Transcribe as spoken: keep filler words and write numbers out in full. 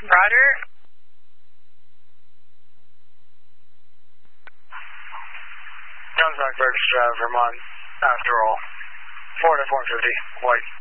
Roger. Dunsmuir Bridge, uh, Vermont, after all. Florida four fifty, white.